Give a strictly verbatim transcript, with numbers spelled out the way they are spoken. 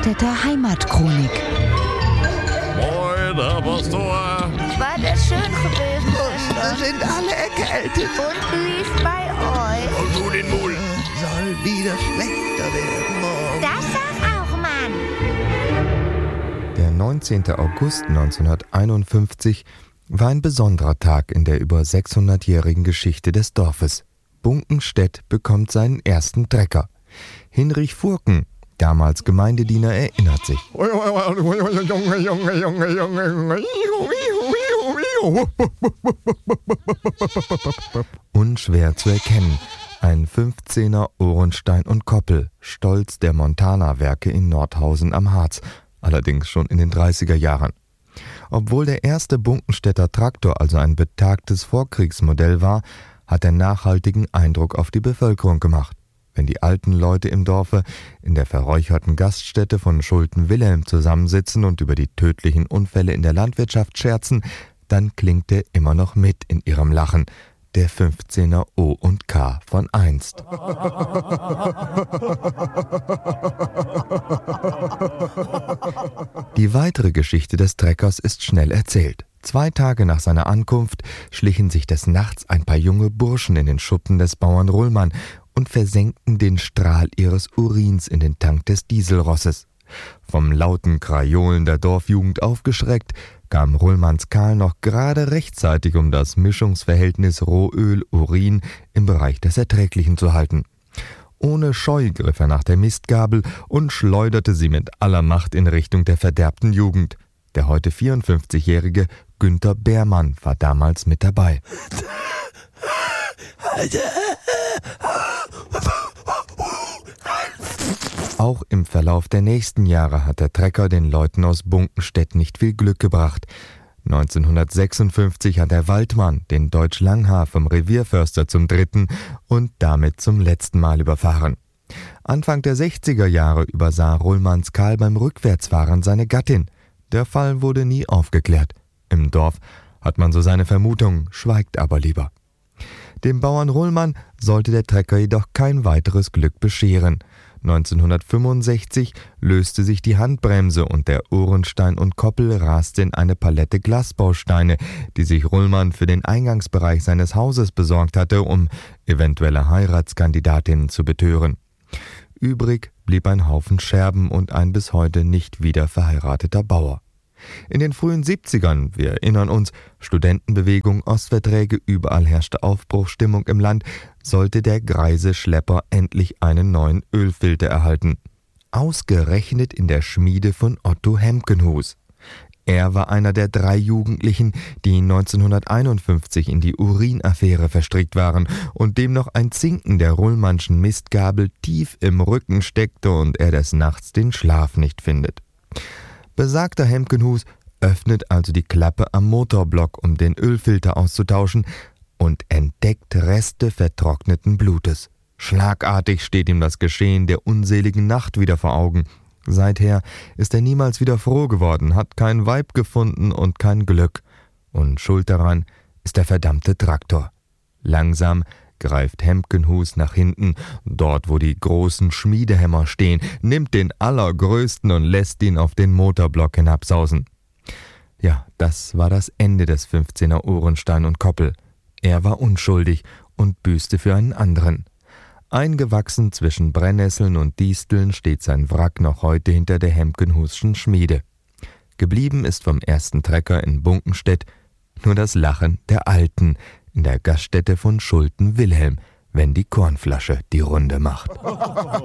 Bunkenstädter Heimatchronik. Moin, Herr Pastor. War das schön gewesen, Wir sind alle erkältet. Und wie ist bei euch? Und du den Mul. Soll wieder schlechter werden morgen. Das sag auch, Mann. Der neunzehnten August neunzehnhunderteinundfünfzig war ein besonderer Tag in der über sechshundertjährigen Geschichte des Dorfes. Bunkenstedt bekommt seinen ersten Trecker. Hinrich Furken, damals Gemeindediener, erinnert sich. Unschwer zu erkennen, ein fünfzehner Ohrenstein und Koppel, Stolz der Montana-Werke in Nordhausen am Harz, allerdings schon in den dreißiger Jahren. Obwohl der erste Bunkenstädter Traktor also ein betagtes Vorkriegsmodell war, hat er nachhaltigen Eindruck auf die Bevölkerung gemacht. Wenn die alten Leute im Dorfe in der verräucherten Gaststätte von Schulten-Wilhelm zusammensitzen und über die tödlichen Unfälle in der Landwirtschaft scherzen, dann klingt er immer noch mit in ihrem Lachen, der fünfzehner O und K von einst. Die weitere Geschichte des Treckers ist schnell erzählt. Zwei Tage nach seiner Ankunft schlichen sich des Nachts ein paar junge Burschen in den Schuppen des Bauern Rullmann und versenkten den Strahl ihres Urins in den Tank des Dieselrosses. Vom lauten Krajolen der Dorfjugend aufgeschreckt, kam Rullmanns Karl noch gerade rechtzeitig, um das Mischungsverhältnis Rohöl-Urin im Bereich des Erträglichen zu halten. Ohne Scheu griff er nach der Mistgabel und schleuderte sie mit aller Macht in Richtung der verderbten Jugend. Der heute vierundfünfzigjährige Günther Beermann war damals mit dabei. Auch im Verlauf der nächsten Jahre hat der Trecker den Leuten aus Bunkenstedt nicht viel Glück gebracht. neunzehnhundertsechsundfünfzig hat der Waldmann den Deutsch Langhaar vom Revierförster zum dritten und damit zum letzten Mal überfahren. Anfang der sechziger Jahre übersah Rullmanns Karl beim Rückwärtsfahren seine Gattin. Der Fall wurde nie aufgeklärt. Im Dorf hat man so seine Vermutungen, schweigt aber lieber. Dem Bauern Rullmann sollte der Trecker jedoch kein weiteres Glück bescheren. neunzehnhundertfünfundsechzig löste sich die Handbremse und der Ohrenstein und Koppel raste in eine Palette Glasbausteine, die sich Rullmann für den Eingangsbereich seines Hauses besorgt hatte, um eventuelle Heiratskandidatinnen zu betören. Übrig blieb ein Haufen Scherben und ein bis heute nicht wieder verheirateter Bauer. In den frühen siebzigern, wir erinnern uns, Studentenbewegung, Ostverträge, überall herrschte Aufbruchsstimmung im Land, sollte der greise Schlepper endlich einen neuen Ölfilter erhalten. Ausgerechnet in der Schmiede von Otto Hemkenhuus. Er war einer der drei Jugendlichen, die neunzehnhunderteinundfünfzig in die Urinaffäre verstrickt waren und dem noch ein Zinken der Rullmannschen Mistgabel tief im Rücken steckte und er des Nachts den Schlaf nicht findet. Besagter Hemkenhuus öffnet also die Klappe am Motorblock, um den Ölfilter auszutauschen, und entdeckt Reste vertrockneten Blutes. Schlagartig steht ihm das Geschehen der unseligen Nacht wieder vor Augen. Seither ist er niemals wieder froh geworden, hat kein Weib gefunden und kein Glück. Und schuld daran ist der verdammte Traktor. Langsam greift Hemkenhuus nach hinten, dort wo die großen Schmiedehämmer stehen, nimmt den allergrößten und lässt ihn auf den Motorblock hinabsausen. Ja, das war das Ende des fünfzehner Ohrenstein und Koppel. Er war unschuldig und büßte für einen anderen. Eingewachsen zwischen Brennnesseln und Disteln steht sein Wrack noch heute hinter der Hemkenhuuschen Schmiede. Geblieben ist vom ersten Trecker in Bunkenstedt nur das Lachen der Alten in der Gaststätte von Schulten-Wilhelm, wenn die Kornflasche die Runde macht.